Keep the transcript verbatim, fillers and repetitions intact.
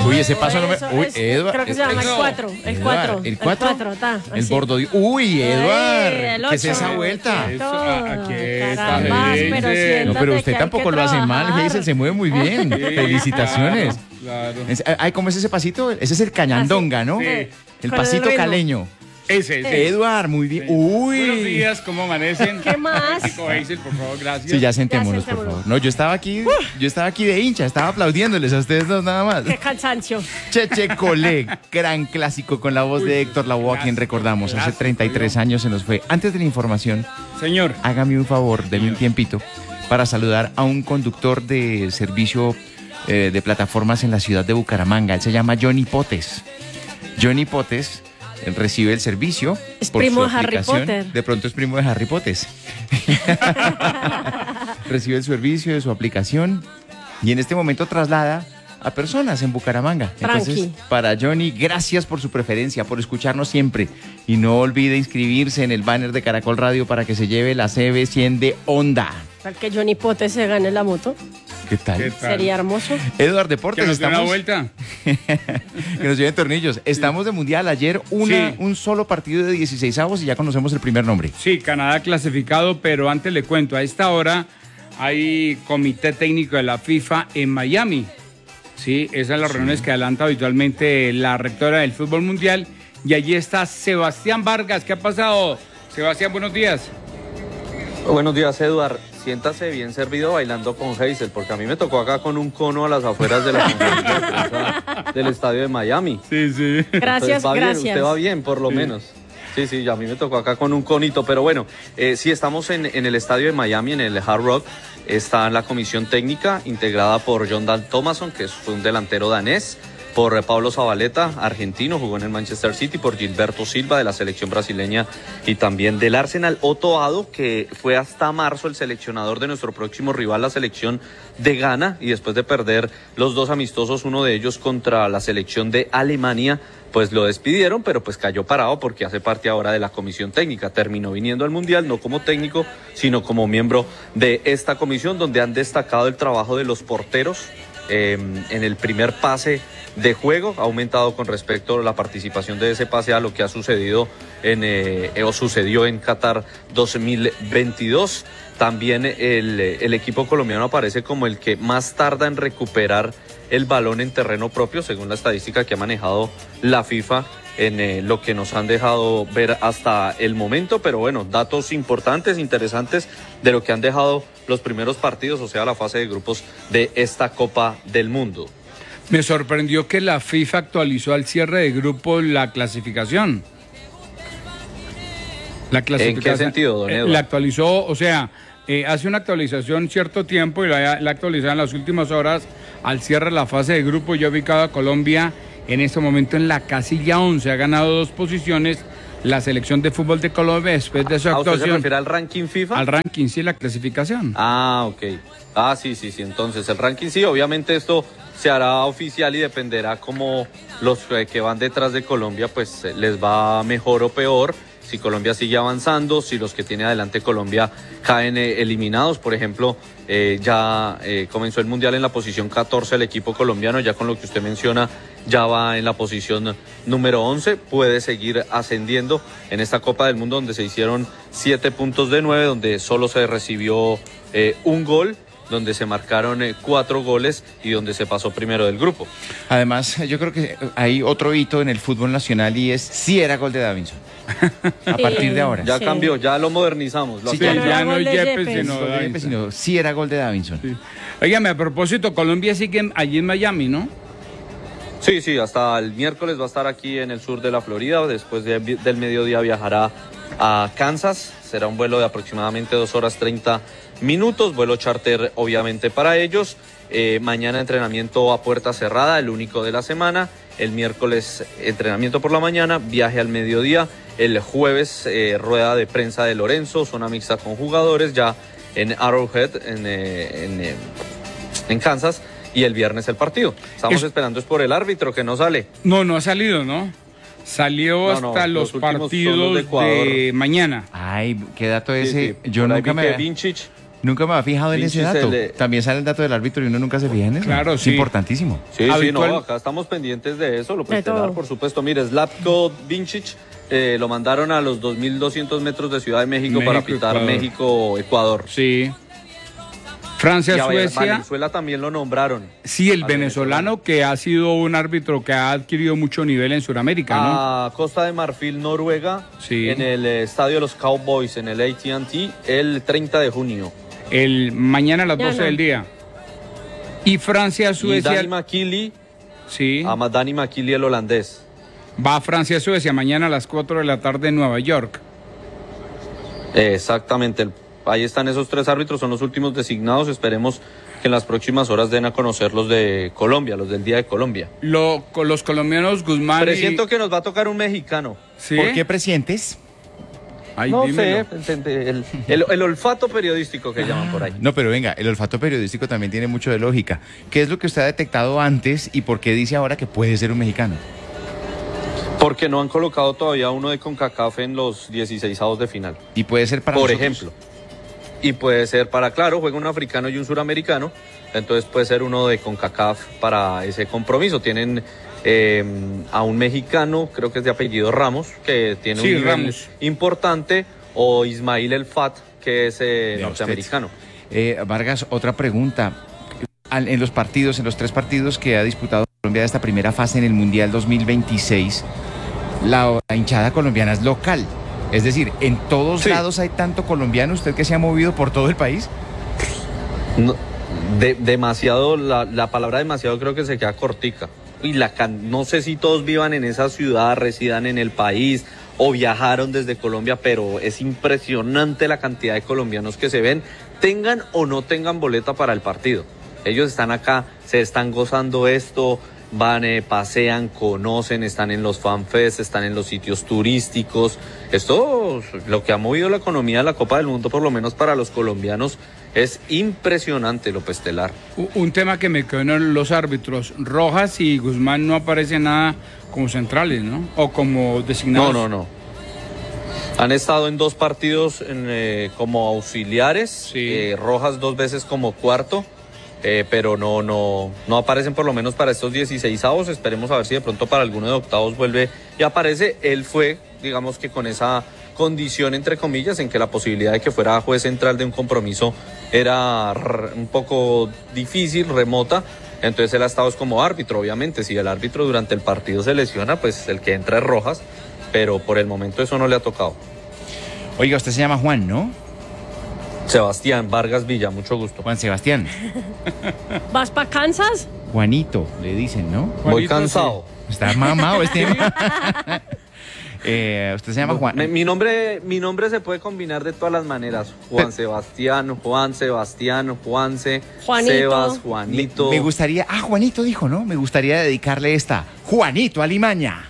Uy, ese paso no me... Eso, Uy, es- Eduard. Creo que se llama el cuatro. El cuatro. ¿El cuatro? está. El así. bordo. Uy, Eduard. Ay, el ¿Qué es ocho. esa vuelta? Eso, a- aquí está, Carambas, gente. pero No, siéntate No, pero que usted hay tampoco que lo hace mal, trabajar. Hazel, se mueve muy bien. Sí, Felicitaciones. Claro, claro. Es- ay, ¿cómo es ese pasito? Ese es el cañandonga, ¿no? Sí. El Con el pasito ritmo. caleño. Ese, ese. Eduard, muy bien. Uy. Buenos días, ¿cómo amanecen? ¿Qué más? Chico Hazel, por favor, gracias. Sí, ya sentémonos, Ya por sentémonos. favor. No, yo estaba aquí, yo estaba aquí de hincha, estaba aplaudiéndoles a ustedes dos nada más. Qué cansancio. Cheche Colé, gran clásico con la voz de Héctor Lavoe, a quien clásico, recordamos. Hace clásico, treinta y tres yo. años se nos fue. Antes de la información, Señor. hágame un favor, deme un tiempito para saludar a un conductor de servicio eh, de plataformas en la ciudad de Bucaramanga. Él se llama Johnny Potes. Johnny Potes eh, recibe el servicio. Es por primo su de Harry aplicación. Potter. De pronto es primo de Harry Potes. Recibe el servicio de su aplicación y en este momento traslada a personas en Bucaramanga. Entonces, Tranqui. para Johnny, gracias por su preferencia, por escucharnos siempre. Y no olvide inscribirse en el banner de Caracol Radio para que se lleve la C B cien de Honda. Para que Johnny Pote se gane la moto. ¿Qué tal? ¿Qué tal? Sería hermoso. Eduard Que Deportes, nos dé una estamos... vuelta. que nos lleven tornillos. Estamos de Mundial. Ayer una, Sí. un solo partido de dieciseisavos y ya conocemos el primer nombre. Sí, Canadá clasificado, pero antes le cuento, a esta hora hay comité técnico de la FIFA en Miami. Sí, esas son las reuniones que adelanta habitualmente la rectora del fútbol mundial. Y allí está Sebastián Vargas. ¿Qué ha pasado? Sebastián, buenos días. Buenos días, Eduard. Siéntase bien servido bailando con Hazel, porque a mí me tocó acá con un cono a las afueras de la conferencia de prensa del estadio de Miami. Sí, sí. Gracias, Entonces, va bien, gracias. usted va bien, por lo menos. Sí, sí, a mí me tocó acá con un conito, pero bueno, eh, sí, estamos en, en el estadio de Miami, en el Hard Rock. Está la comisión técnica integrada por John Dan Thomason, que fue un delantero danés, por Pablo Zabaleta, argentino, jugó en el Manchester City, por Gilberto Silva de la selección brasileña y también del Arsenal, Otto Addo, que fue hasta marzo el seleccionador de nuestro próximo rival, la selección de Ghana, y después de perder los dos amistosos, uno de ellos contra la selección de Alemania, pues lo despidieron, pero pues cayó parado porque hace parte ahora de la comisión técnica. Terminó viniendo al Mundial no como técnico, sino como miembro de esta comisión, donde han destacado el trabajo de los porteros eh, en el primer pase de juego. Ha aumentado con respecto a la participación de ese pase a lo que ha sucedido en, eh, o sucedió en Qatar dos mil veintidós. También el, el equipo colombiano aparece como el que más tarda en recuperar el balón en terreno propio, según la estadística que ha manejado la FIFA en eh, lo que nos han dejado ver hasta el momento. Pero bueno, datos importantes, interesantes de lo que han dejado los primeros partidos, o sea, la fase de grupos de esta Copa del Mundo. Me sorprendió que la FIFA actualizó al cierre de grupo la clasificación. La clasificación. ¿En qué sentido, don Eh, Eduardo? La actualizó, o sea, eh, hace una actualización cierto tiempo y la, la actualizaron en las últimas horas al cierre de la fase de grupo. Yo he ubicado a Colombia en este momento en la casilla once. Ha ganado dos posiciones la selección de fútbol de Colombia después de su ¿A usted se actuación. refiere al ranking FIFA? Al ranking, sí, la clasificación. Ah, ok. Ah, sí, sí, sí. Entonces, el ranking sí, obviamente esto se hará oficial y dependerá cómo los eh, que van detrás de Colombia, pues eh, les va mejor o peor. Si Colombia sigue avanzando, si los que tiene adelante Colombia caen eh, eliminados. Por ejemplo, eh, ya eh, comenzó el Mundial en la posición catorce el equipo colombiano, ya con lo que usted menciona, ya va en la posición número once, puede seguir ascendiendo en esta Copa del Mundo, donde se hicieron siete puntos de nueve, donde solo se recibió eh, un gol, donde se marcaron eh, cuatro goles y donde se pasó primero del grupo. Además, yo creo que hay otro hito en el fútbol nacional y es si era gol de Davinson. A partir de ahora. Ya Sí. cambió, ya lo modernizamos. Lo Sí, Sí, ya- actualizamos. ya no gol hay de Yepes, Yepes. sino No, Davinson. sino sí era gol de Davinson. Sí. Óigame, a propósito, Colombia sigue en- allí en Miami, ¿no? Sí, sí, hasta el miércoles va a estar aquí en el sur de la Florida. Después de- del mediodía viajará a Kansas. Será un vuelo de aproximadamente dos horas treinta minutos. Vuelo charter, obviamente, para ellos. Eh, mañana entrenamiento a puerta cerrada, el único de la semana. El miércoles entrenamiento por la mañana, viaje al mediodía. El jueves eh, rueda de prensa de Lorenzo, zona mixta con jugadores ya en Arrowhead, en, eh, en, eh, en Kansas. Y el viernes el partido. Estamos Es- esperando es por el árbitro que no sale. No, no ha salido, ¿no? Salió No, no, hasta los los, últimos son los partidos de de, Ecuador. mañana. Ay, qué dato Sí, ese. sí. Yo Por ahí nunca vi me que había... Vincic Nunca me había fijado en Vinci ese dato. le... También sale el dato del árbitro y uno nunca se fija en eso. Claro, es sí. importantísimo. Sí, Habitual... sí, no, acá estamos pendientes de eso, lo De pestelar, todo. por supuesto. Mire, Slavko Vincic eh, lo mandaron a los dos mil doscientos metros de Ciudad de México, México, para pitar Ecuador. México-Ecuador. Sí. Francia, Y a ver, Suecia. Valenzuela también lo nombraron. Sí, el Al venezolano que ha sido un árbitro que ha adquirido mucho nivel en Sudamérica, ¿no? A Costa de Marfil, Noruega, Sí. en el eh, estadio de los Cowboys, en el A T and T, el treinta de junio. El mañana a las Mañana. doce del día. Y Francia, Y Suecia. Dani McKinley, Sí. a Dani McKinley, el holandés. Va a Francia, Suecia mañana a las cuatro de la tarde en Nueva York. Eh, exactamente, el- ahí están esos tres árbitros, son los últimos designados. Esperemos que en las próximas horas den a conocer los de Colombia, los del Día de Colombia. Lo, con los colombianos Guzmán. y- Presiento que nos va a tocar un mexicano. ¿Sí? ¿Por qué presientes? Ay, no dímelo. sé, el, el- el- el olfato periodístico que llaman por ahí. No, pero venga, el olfato periodístico también tiene mucho de lógica. ¿Qué es lo que usted ha detectado antes y por qué dice ahora que puede ser un mexicano? Porque no han colocado todavía uno de CONCACAF en los dieciseisavos de final, Y puede ser para por nosotros. ejemplo. Y puede ser para, claro, juega un africano y un suramericano, entonces puede ser uno de CONCACAF para ese compromiso. Tienen eh, a un mexicano, creo que es de apellido Ramos, que tiene Sí, un nivel Ramos. importante, o Ismail El Fat, que es eh, De norteamericano. Eh, Vargas, otra pregunta. Al- En los partidos, en los tres partidos que ha disputado Colombia de esta primera fase en el Mundial dos mil veintiséis, la, la hinchada colombiana es local. Es decir, en todos Sí. lados hay tanto colombiano, usted que se ha movido por todo el país. No, de- demasiado, la, la palabra demasiado creo que se queda cortica. Y la can- no sé si todos vivan en esa ciudad, residan en el país o viajaron desde Colombia, pero es impresionante la cantidad de colombianos que se ven, tengan o no tengan boleta para el partido. Ellos están acá, se están gozando esto, van, eh, pasean, conocen, están en los fanfests, están en los sitios turísticos. Esto, lo que ha movido la economía de la Copa del Mundo, por lo menos para los colombianos, es impresionante, López Telar. U- Un tema que me quedó en los árbitros. Rojas y Guzmán no aparecen nada como centrales, ¿no? O como designados. No, no, no. Han estado en dos partidos en, eh, como auxiliares, Sí. eh, Rojas dos veces como cuarto, eh, pero no, no, no aparecen por lo menos para estos dieciseisavos. Esperemos a ver si de pronto para alguno de octavos vuelve y aparece. Él fue, digamos que con esa condición, entre comillas, en que la posibilidad de que fuera juez central de un compromiso era r- un poco difícil, remota. Entonces él ha estado como árbitro, obviamente. Si el árbitro durante el partido se lesiona, pues el que entra es Rojas, pero por el momento eso no le ha tocado. Oiga, usted se llama Juan, ¿no? Sebastián Vargas Villa, mucho gusto. Juan Sebastián. ¿Vas para Kansas? Juanito, le dicen, ¿no? Voy Juanito, cansado. Está mamado este. Eh, usted se llama Juan. Me- mi, nombre, mi nombre se puede combinar de todas las maneras. Juan Sebastián, Juan Sebastián, Juanse, Juanito. Sebas, Juanito. Me gustaría, ah, Juanito dijo, ¿no? Me gustaría dedicarle esta, Juanito Alimaña.